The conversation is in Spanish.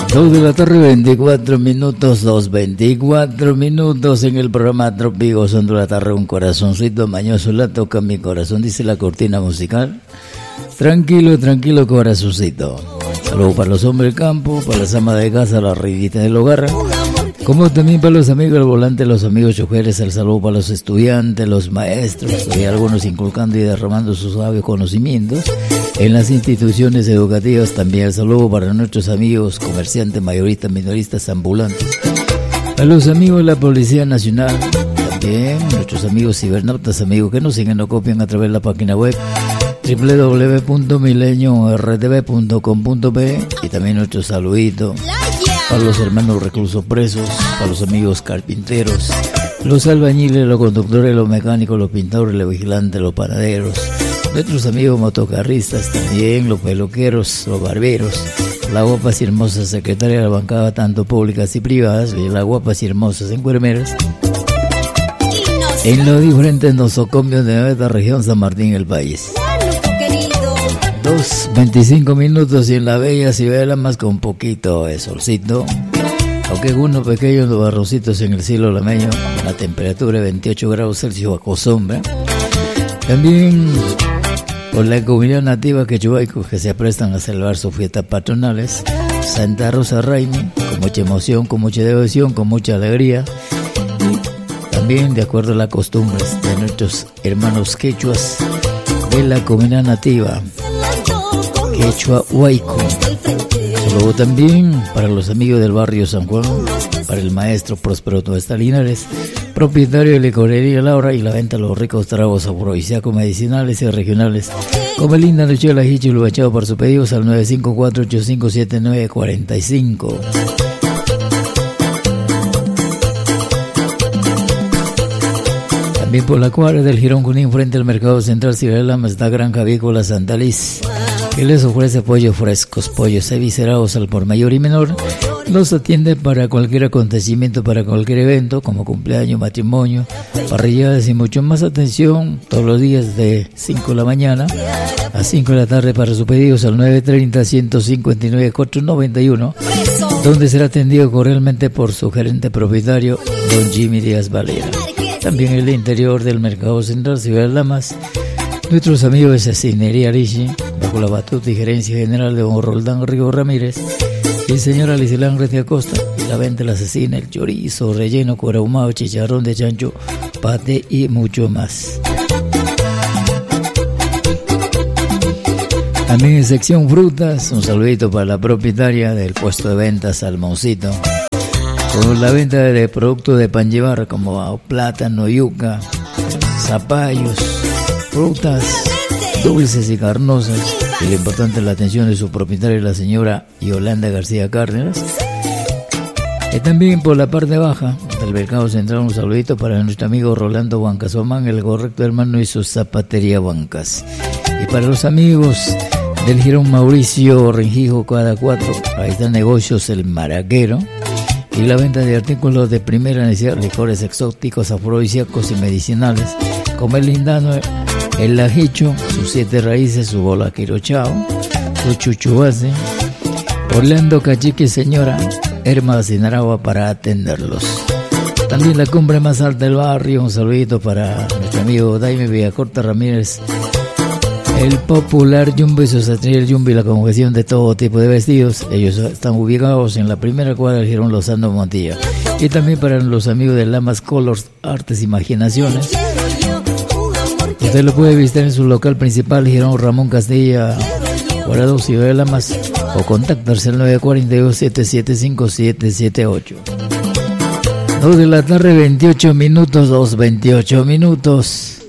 2 de la tarde, 24 minutos, 2:24 minutos en el programa Trópico. Son de la tarde, un corazoncito mañoso la toca mi corazón, dice la cortina musical. Tranquilo, tranquilo corazoncito. Saludos para los hombres del campo, para las amas de casa, la reinita del hogar, como también para los amigos del volante, los amigos choferes. El saludo para los estudiantes, los maestros, y algunos inculcando y derramando sus sabios conocimientos en las instituciones educativas. También el saludo para nuestros amigos comerciantes, mayoristas, minoristas, ambulantes, a los amigos de la Policía Nacional, también nuestros amigos cibernautas, amigos que nos siguen o copian a través de la página web www.mileniortv.com.pe, y también nuestro saludito para los hermanos reclusos presos, para los amigos carpinteros, los albañiles, los conductores, los mecánicos, los pintores, los vigilantes, los panaderos, nuestros amigos motocarristas, también los peluqueros, los barberos, las guapas y hermosas secretarias de la bancada, tanto públicas y privadas, y las guapas y hermosas enfermeras en los diferentes nosocomios de esta región San Martín, el país. 2:25 minutos y en la bella ciudad de Lamas con un poquito de solcito, aunque unos pequeños barrocitos en el cielo lameño, la temperatura de 28 grados Celsius bajo sombra. También por la comunidad nativa quechuaico que se aprestan a celebrar sus fiestas patronales, Santa Rosa Raimi, con mucha emoción, con mucha devoción, con mucha alegría. También de acuerdo a las costumbres de nuestros hermanos quechuas de la comunidad nativa Quechua Huayco. Luego también para los amigos del barrio San Juan, para el maestro Próspero Tuesta Linares, propietario de licorería Laura, y la venta de los ricos tragos afrodisíacos, medicinales y regionales, como el linda noche de la Hichi, lo echado por sus pedidos al 954-857945. También por la cuadra del Girón Junín, frente al Mercado Central Ciudad de Lamas, está Granja Avícola Santa Liz, que les ofrece pollos frescos, pollos eviscerados al por mayor y menor. Los atiende para cualquier acontecimiento, para cualquier evento, como cumpleaños, matrimonio, parrilladas y mucho más. Atención, todos los días de 5 de la mañana a 5 de la tarde para sus pedidos al 930-159-491, donde será atendido cordialmente por su gerente propietario, don Jimmy Díaz Valera. También en el interior del Mercado Central Ciudad de Lamas, nuestros amigos de Cecinería Lichi, bajo la batuta y gerencia general de don Roldán Río Ramírez y el señor Alicelán Rete Acosta, y la venta de la cecina, el chorizo, relleno, cuero ahumado, chicharrón de chancho, pate y mucho más. También en sección frutas, un saludito para la propietaria del puesto de ventas Salmoncito, con la venta de productos de pan llevar como plátano, yuca, zapallos, frutas dulces y carnosas, y lo importante es la atención de su propietaria, la señora Yolanda García Cárdenas. Y también por la parte baja del Mercado Central, un saludito para nuestro amigo Rolando Bancasomán, el correcto hermano, y su zapatería Bancas. Y para los amigos del Girón Mauricio Rengijo cada 4, ahí están Negocios El Maraquero, y la venta de artículos de primera necesidad, licores exóticos, afrodisíacos y medicinales, como el lindano, el ajicho, sus 7 raíces, su bola quirochao, su chuchubase, Orlando Cachique, señora Herma Sinaragua, para atenderlos. También la cumbre más alta del barrio, un saludito para nuestro amigo Daime Villacorta Ramírez, el popular Jumbo y su satélite Jumbo, y la conjugación de todo tipo de vestidos. Ellos están ubicados en la primera cuadra del Girón Lozano Montilla. Y también para los amigos de Lamas Colors, Artes Imaginaciones, usted lo puede visitar en su local principal, Girón Ramón Castilla, Guarado, Ciudad de Lamas, o contactarse al 942-775-778. 2 de la tarde, 28 minutos, 2:28 minutos.